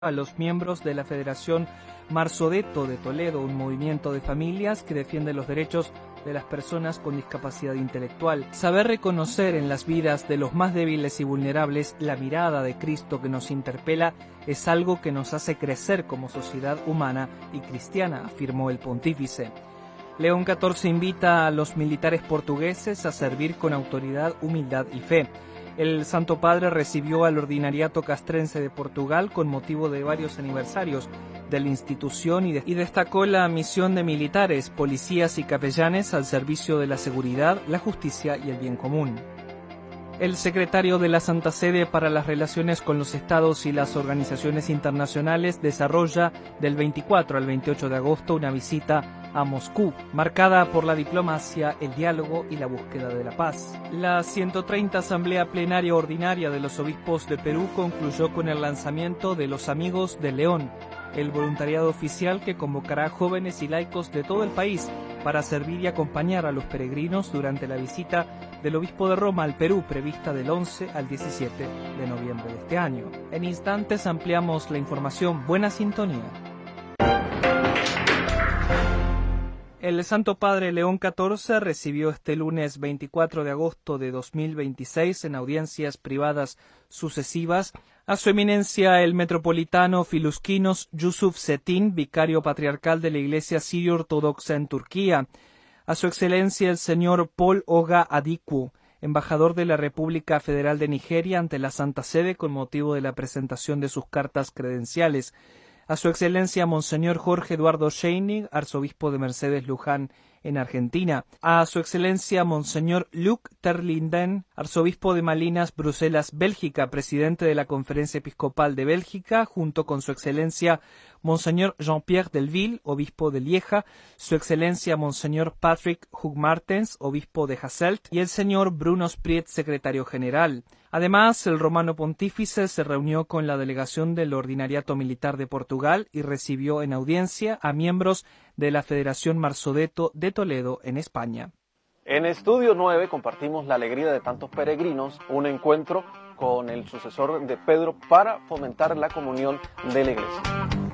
a los miembros de la Federación Marsodetto de Toledo, un movimiento de familias que defiende los derechos de las personas con discapacidad intelectual. Saber reconocer en las vidas de los más débiles y vulnerables la mirada de Cristo que nos interpela es algo que nos hace crecer como sociedad humana y cristiana, afirmó el pontífice. León XIV invita a los militares portugueses a servir con autoridad, humildad y fe. El Santo Padre recibió al Ordinariato Castrense de Portugal con motivo de varios aniversarios de la institución y destacó la misión de militares, policías y capellanes al servicio de la seguridad, la justicia y el bien común. El secretario de la Santa Sede para las relaciones con los estados y las organizaciones internacionales desarrolla del 24 al 28 de agosto una visita a Moscú, marcada por la diplomacia, el diálogo y la búsqueda de la paz. La 130 Asamblea Plenaria Ordinaria de los Obispos de Perú concluyó con el lanzamiento de Los Amigos de León, el voluntariado oficial que convocará a jóvenes y laicos de todo el país para servir y acompañar a los peregrinos durante la visita del Obispo de Roma al Perú, prevista del 11 al 17 de noviembre de este año. En instantes ampliamos la información. Buena sintonía. El Santo Padre León XIV recibió este lunes 24 de agosto de 2026 en audiencias privadas sucesivas a su eminencia el metropolitano Filusquinos Yusuf Çetin, vicario patriarcal de la Iglesia Sirio Ortodoxa en Turquía, a su excelencia el señor Paul Oga Adikwu, embajador de la República Federal de Nigeria ante la Santa Sede con motivo de la presentación de sus cartas credenciales, a su excelencia Monseñor Jorge Eduardo Scheinig, arzobispo de Mercedes Luján en Argentina, a su excelencia Monseñor Luc Terlinden, arzobispo de Malinas, Bruselas, Bélgica, presidente de la Conferencia Episcopal de Bélgica, junto con su excelencia Monseñor Jean-Pierre Delville, obispo de Lieja, su excelencia Monseñor Patrick Hugh-Martens, obispo de Hasselt, y el señor Bruno Spriet, secretario general. Además, el romano pontífice se reunió con la delegación del Ordinariato Militar de Portugal y recibió en audiencia a miembros de la Federación Marsodetto de Toledo en España. En Estudio 9 compartimos la alegría de tantos peregrinos, un encuentro con el sucesor de Pedro para fomentar la comunión de la Iglesia.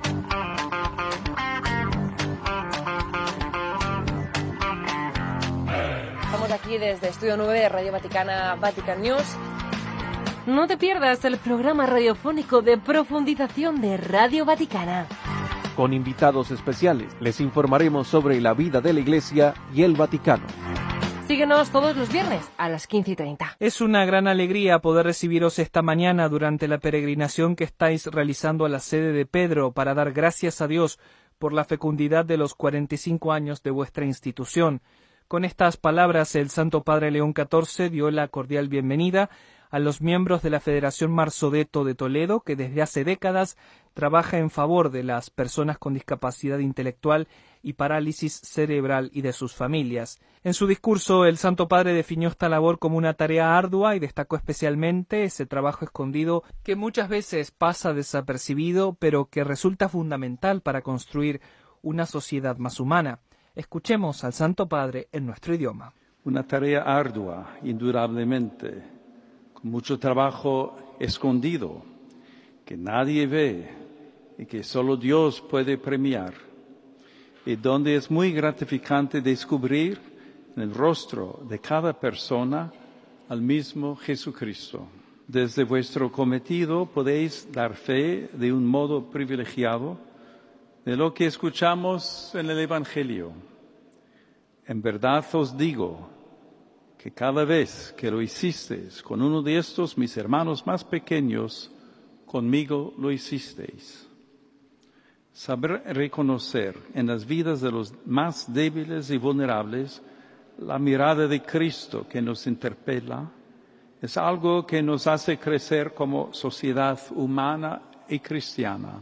Estamos aquí desde Estudio 9 de Radio Vaticana, Vatican News. No te pierdas el programa radiofónico de profundización de Radio Vaticana. Con invitados especiales les informaremos sobre la vida de la Iglesia y el Vaticano. Síguenos todos los viernes a las 15:30. Es una gran alegría poder recibiros esta mañana durante la peregrinación que estáis realizando a la sede de Pedro para dar gracias a Dios por la fecundidad de los 45 años de vuestra institución. Con estas palabras, el Santo Padre León XIV dio la cordial bienvenida a los miembros de la Federación Marsodetto de Toledo, que desde hace décadas trabaja en favor de las personas con discapacidad intelectual y parálisis cerebral y de sus familias. En su discurso, el Santo Padre definió esta labor como una tarea ardua y destacó especialmente ese trabajo escondido que muchas veces pasa desapercibido, pero que resulta fundamental para construir una sociedad más humana. Escuchemos al Santo Padre en nuestro idioma. Una tarea ardua, indudablemente, con mucho trabajo escondido, que nadie ve y que solo Dios puede premiar, y donde es muy gratificante descubrir en el rostro de cada persona al mismo Jesucristo. Desde vuestro cometido podéis dar fe de un modo privilegiado de lo que escuchamos en el Evangelio. En verdad os digo que cada vez que lo hicisteis con uno de estos mis hermanos más pequeños, conmigo lo hicisteis. Saber reconocer en las vidas de los más débiles y vulnerables la mirada de Cristo que nos interpela es algo que nos hace crecer como sociedad humana y cristiana.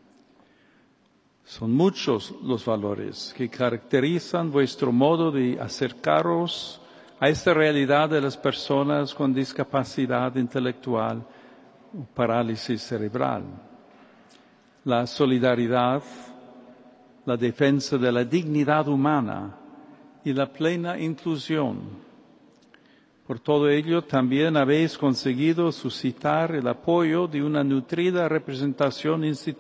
Son muchos los valores que caracterizan vuestro modo de acercaros a esta realidad de las personas con discapacidad intelectual o parálisis cerebral. La solidaridad, la defensa de la dignidad humana y la plena inclusión. Por todo ello, también habéis conseguido suscitar el apoyo de una nutrida representación institucional